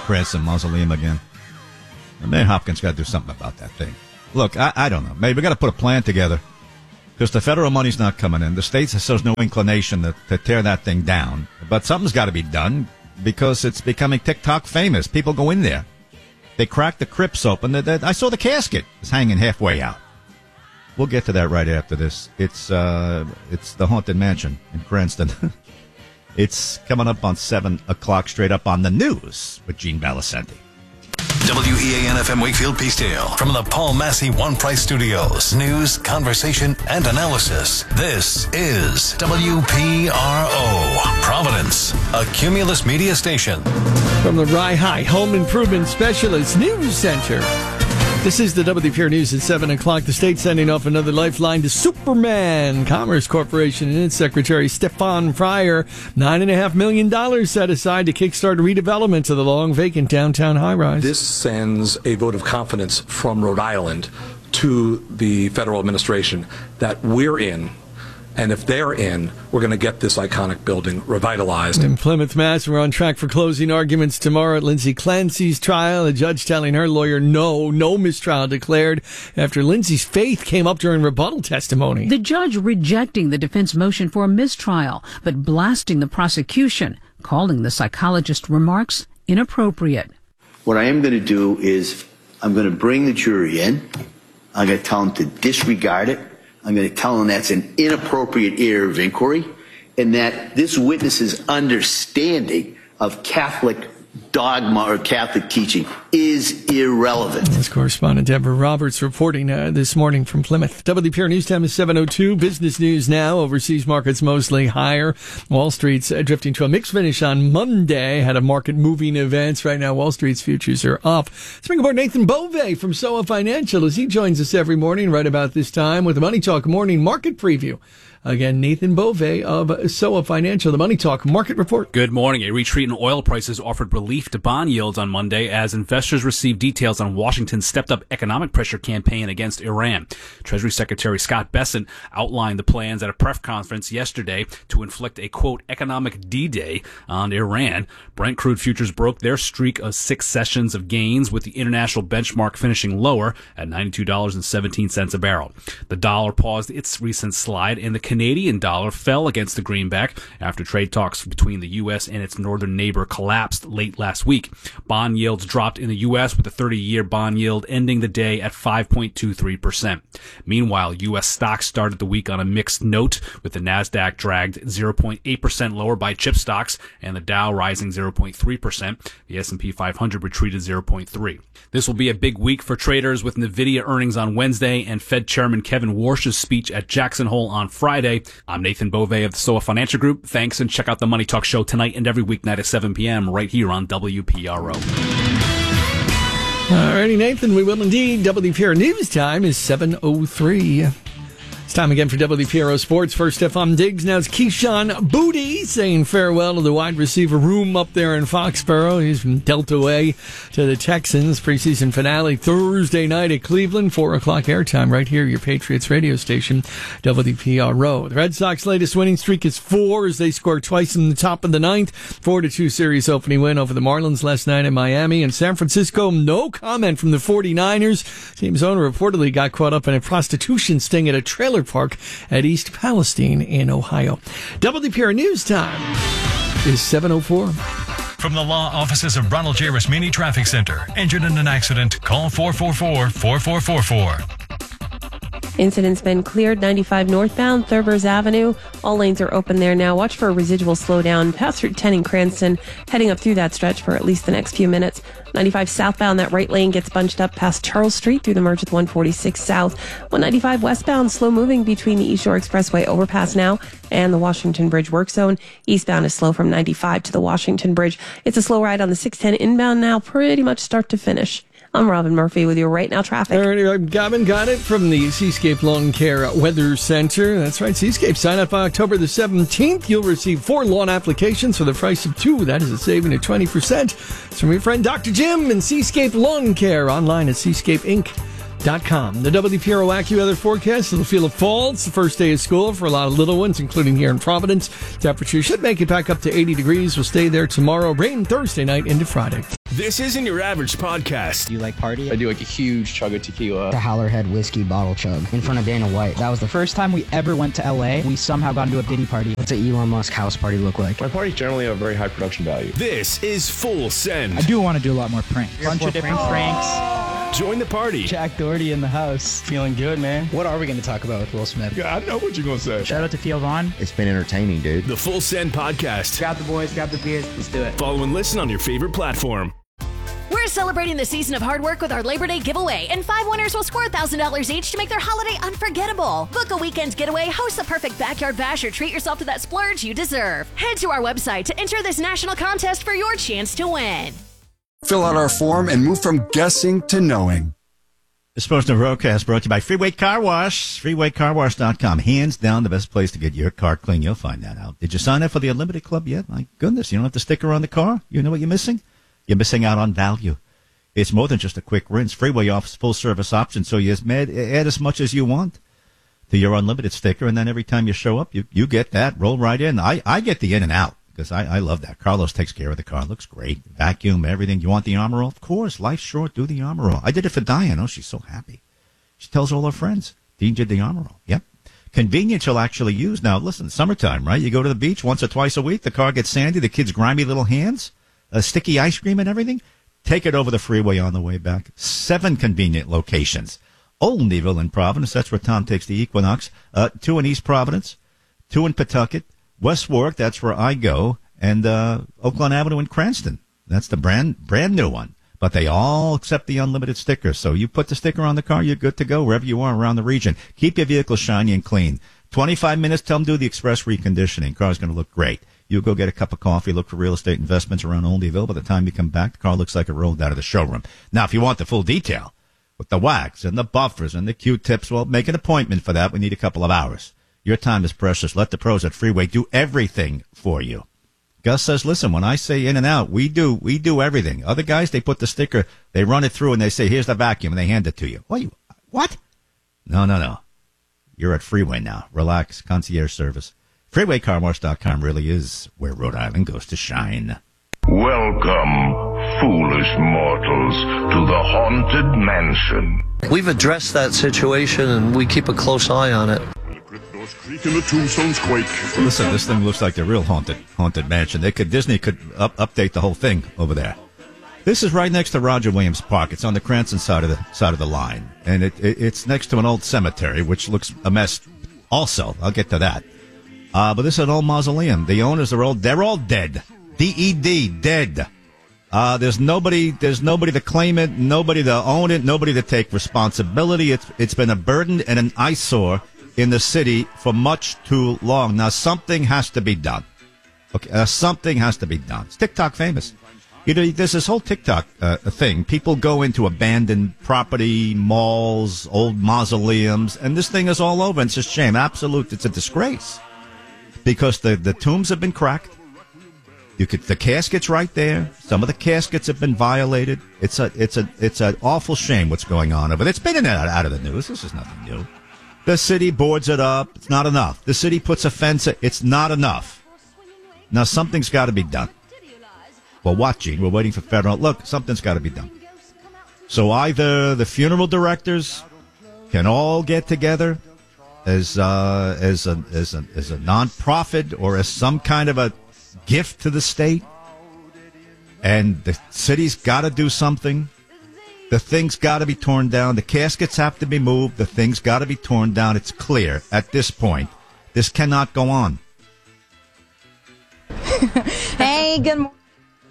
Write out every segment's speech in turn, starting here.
Cranston Mausoleum again. And Mayor Hopkins got to do something about that thing. Look, I don't know. Maybe we got to put a plan together because the federal money's not coming in. The state says no inclination to tear that thing down. But something's got to be done because it's becoming TikTok famous. People go in there. They crack the crypts open. I saw the casket is hanging halfway out. We'll get to that right after this. It's the Haunted Mansion in Cranston. It's coming up on 7 o'clock straight up on the news with Gene Balicenti. WEAN-FM Wakefield Peacedale from the Paul Massey One Price Studios. News, conversation, and analysis. This is WPRO, Providence, a Cumulus media station. From the Rye High Home Improvement Specialist News Center. This is the WPR News at 7 o'clock. The state sending off another lifeline to Superman Commerce Corporation and its secretary, Stefan Fryer. $9.5 million set aside to kickstart redevelopment of the long vacant downtown high-rise. This sends a vote of confidence from Rhode Island to the federal administration that we're in. And if they're in, we're going to get this iconic building revitalized. In Plymouth, Mass., we're on track for closing arguments tomorrow at Lindsay Clancy's trial. A judge telling her lawyer no mistrial declared after Lindsay's faith came up during rebuttal testimony. The judge rejecting the defense motion for a mistrial, but blasting the prosecution, calling the psychologist's remarks inappropriate. What I am going to do is I'm going to bring the jury in. I'm going to tell them to disregard it. I'm going to tell them that's an inappropriate area of inquiry and that this witness's understanding of Catholic dogma or Catholic teaching is irrelevant. This correspondent Deborah Roberts reporting this morning from Plymouth. WPR News time is 7:02. Business news now. Overseas markets mostly higher. Wall Street's drifting to a mixed finish on Monday. Had a market moving events. Right now, Wall Street's futures are up. Let's bring aboard Nathan Bove from SOA Financial as he joins us every morning right about this time with the Money Talk Morning Market Preview. Again, Nathan Bove of SOA Financial, the Money Talk Market Report. Good morning. A retreat in oil prices offered relief to bond yields on Monday as investors received details on Washington's stepped-up economic pressure campaign against Iran. Treasury Secretary Scott Bessent outlined the plans at a press conference yesterday to inflict a, quote, economic D-Day on Iran. Brent crude futures broke their streak of 6 sessions of gains, with the international benchmark finishing lower at $92.17 a barrel. The dollar paused its recent slide, and the Canadian dollar fell against the greenback after trade talks between the U.S. and its northern neighbor collapsed late last week. Bond yields dropped in the U.S., with the 30-year bond yield ending the day at 5.23%. Meanwhile, U.S. stocks started the week on a mixed note, with the Nasdaq dragged 0.8% lower by chip stocks and the Dow rising 0.3%. The S&P 500 retreated 0.3%. This will be a big week for traders, with NVIDIA earnings on Wednesday and Fed Chairman Kevin Warsh's speech at Jackson Hole on Friday. I'm Nathan Bove of the SOA Financial Group. Thanks, and check out the Money Talk Show tonight and every weeknight at 7 p.m. right here on WPRO. All righty, Nathan, we will indeed. WPRO News time is 7:03. It's time again for WPRO Sports. First, Stefan Diggs. Now it's Keyshawn Booty saying farewell to the wide receiver room up there in Foxborough. He's been dealt away to the Texans. Preseason finale Thursday night at Cleveland. 4 o'clock airtime right here, your Patriots radio station, WPRO. The Red Sox latest winning streak is 4 as they scored twice in the top of the ninth. 4-2 series opening win over the Marlins last night in Miami. And San Francisco, no comment from the 49ers. Team's owner reportedly got caught up in a prostitution sting at a trailer park at East Palestine in Ohio. WPR News time is 7:04. From the law offices of Ronald J. Rasmini Traffic Center. Injured in an accident? Call 444-4444. Incident's been cleared. 95 northbound, Thurber's Avenue. All lanes are open there now. Watch for a residual slowdown past Route 10 in Cranston, heading up through that stretch for at least the next few minutes. 95 southbound, that right lane gets bunched up past Charles Street through the merge with 146 south. 195 westbound, slow moving between the East Shore Expressway overpass now and the Washington Bridge work zone. Eastbound is slow from 95 to the Washington Bridge. It's a slow ride on the 610 inbound now, pretty much start to finish. I'm Robin Murphy with your Right Now traffic. All right, Gavin got it from the Seascape Lawn Care Weather Center. That's right, Seascape. Sign up on October the 17th. You'll receive 4 lawn applications for the price of 2. That is a saving of 20%. It's from your friend Dr. Jim and Seascape Lawn Care. Online at seascapeinc.com. WPRO.com. The WPRO AccuWeather forecast. It'll feel of fall. It's the first day of school for a lot of little ones, including here in Providence. Temperature should make it back up to 80 degrees. We'll stay there tomorrow. Rain Thursday night into Friday. This isn't your average podcast. Do you like party? I do like a huge chug of tequila. The Howlerhead whiskey bottle chug in front of Dana White. That was the first time we ever went to LA. We somehow got into a Diddy party. What's an Elon Musk house party look like? My parties generally have very high production value. This is Full Send. I do want to do a lot more pranks. Bunch of different pranks. Join the party. Jack Doherty in the house. Feeling good, man. What are we going to talk about with Will Smith? Yeah, I know what you're going to say. Shout out to Theo Vaughn. It's been entertaining, dude. The Full Send podcast. Grab the boys, grab the beers. Let's do it. Follow and listen on your favorite platform. We're celebrating the season of hard work with our Labor Day giveaway, and 5 winners will score $1,000 each to make their holiday unforgettable. Book a weekend getaway, host the perfect backyard bash, or treat yourself to that splurge you deserve. Head to our website to enter this national contest for your chance to win. Fill out our form and move from guessing to knowing. This portion of Roadcast brought to you by Freeway Car Wash. FreewayCarWash.com. Hands down the best place to get your car clean. You'll find that out. Did you sign up for the Unlimited Club yet? My goodness, you don't have to sticker on the car. You know what you're missing? You're missing out on value. It's more than just a quick rinse. Freeway offers full-service options, so you add as much as you want to your Unlimited sticker, and then every time you show up, you get that. Roll right in. I get the in and out because I love that. Carlos takes care of the car. It looks great. Vacuum, everything. You want the Armor All? Of course. Life's short. Do the Armor All. I did it for Diane. Oh, she's so happy. She tells all her friends. Dean did the Armor All. Yep. Convenience you'll actually use. Now, listen, summertime, right? You go to the beach once or twice a week. The car gets sandy. The kids' grimy little hands. Sticky ice cream and everything. Take it over the freeway on the way back. 7 convenient locations. Olneyville in Providence. That's where Tom takes the Equinox. 2 in East Providence. 2 in Pawtucket. West Warwick. That's where I go. And Oakland Avenue in Cranston. That's the brand new one. But they all accept the Unlimited sticker. So you put the sticker on the car, you're good to go wherever you are around the region. Keep your vehicle shiny and clean. 25 minutes, tell them do the express reconditioning. Car's going to look great. You go get a cup of coffee, look for real estate investments around Olneyville. By the time you come back, the car looks like it rolled out of the showroom. Now, if you want the full detail with the wax and the buffers and the Q-tips, well, make an appointment for that. We need a couple of hours. Your time is precious. Let the pros at Freeway do everything for you. Gus says, listen, when I say in and out, we do everything. Other guys, they put the sticker, they run it through, and they say, here's the vacuum, and they hand it to you. What? No. You're at Freeway now. Relax. Concierge service. FreewayCarWash.com really is where Rhode Island goes to shine. Welcome, foolish mortals, to the Haunted Mansion. We've addressed that situation, and we keep a close eye on it. Creak and the tombstones quake. Listen, this thing looks like the real haunted mansion. Disney could update the whole thing over there. This is right next to Roger Williams Park. It's on the Cranston side of the line, and it's next to an old cemetery, which looks a mess. Also, I'll get to that. But this is an old mausoleum. The owners are they're all dead. DED, dead. There's nobody to claim it, nobody to own it, nobody to take responsibility. It's been a burden and an eyesore in the city for much too long. Now something has to be done. Okay, something has to be done. It's TikTok famous. You know, there's this whole TikTok thing. People go into abandoned property, malls, old mausoleums, and this thing is all over. And it's a shame. Absolute. It's a disgrace. Because the tombs have been cracked. The casket's right there. Some of the caskets have been violated. It's an awful shame what's going on over there. It's been in and out of the news. This is nothing new. The city boards it up. It's not enough. The city puts a fence. It's not enough. Now something's got to be done. We're watching. We're waiting for federal. Look, something's got to be done. So either the funeral directors can all get together as a nonprofit or as some kind of a gift to the state, and the city's got to do something. The thing's got to be torn down. The caskets have to be moved. The thing's got to be torn down. It's clear at this point. This cannot go on. Hey, good morning.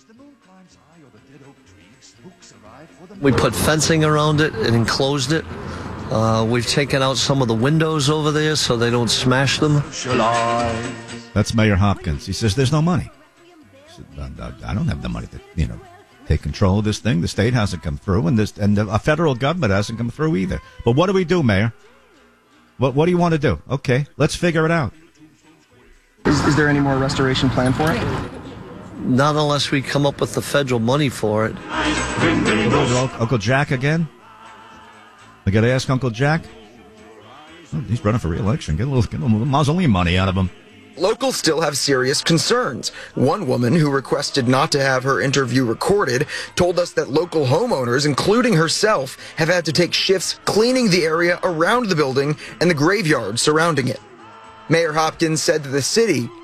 We put fencing around it and enclosed it. We've taken out some of the windows over there so they don't smash them. That's Mayor Hopkins. He says there's no money. He said, I don't have the money to, take control of this thing. The state hasn't come through, and the federal government hasn't come through either. But what do we do, Mayor? What do you want to do? Okay, let's figure it out. Is there any more restoration plan for it? Not unless we come up with the federal money for it. Uncle Jack again? I got to ask Uncle Jack. Oh, he's running for re-election. Get a little mausoleum money out of him. Locals still have serious concerns. One woman who requested not to have her interview recorded told us that local homeowners, including herself, have had to take shifts cleaning the area around the building and the graveyard surrounding it. Mayor Hopkins said that the city